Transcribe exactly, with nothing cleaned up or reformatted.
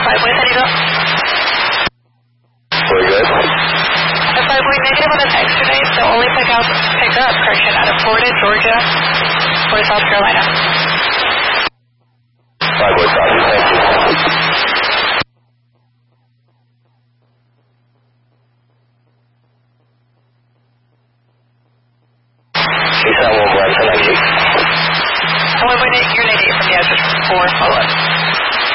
five way, San Diego. Very good. The five way negative on an externate, so only pick up, pick up, correction, out of Florida, Georgia, or South Carolina. Five way copy, thank you. East one one, ninety-eight. And one point eight, you're ninety-eight from the address for follow-up.